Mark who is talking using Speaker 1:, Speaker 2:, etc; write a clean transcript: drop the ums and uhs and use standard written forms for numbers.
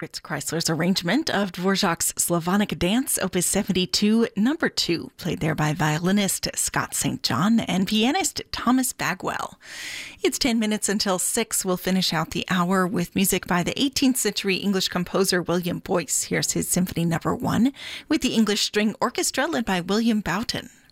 Speaker 1: Fritz Kreisler's arrangement of Dvorak's Slavonic Dance, Opus 72, number 2, played there by violinist Scott St. John and pianist Thomas Bagwell. It's 10 minutes until 6. We'll finish out the hour with music by the 18th century English composer William Boyce. Here's his Symphony Number 1 with the English String Orchestra led by William Boughton.